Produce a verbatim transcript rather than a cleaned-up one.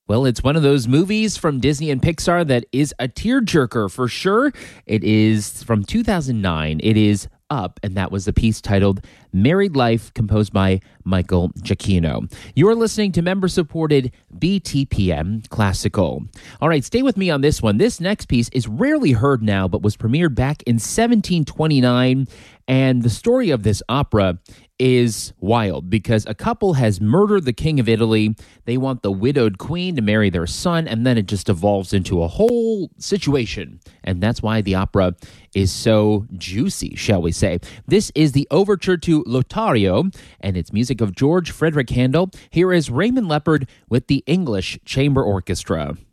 Well, it's one of those movies from Disney and Pixar that is a tearjerker for sure. It is from two thousand nine. It is Up, and that was the piece titled Married Life, composed by Michael Giacchino. You're listening to member-supported B T P M Classical. All right, stay with me on this one. This next piece is rarely heard now, but was premiered back in seventeen twenty-nine, and the story of this opera is wild because a couple has murdered the king of Italy. They want the widowed queen to marry their son, and then it just evolves into a whole situation. And that's why the opera is so juicy, shall we say. This is the overture to Lothario, and it's music of George Frederick Handel. Here is Raymond Leopard with the English Chamber Orchestra.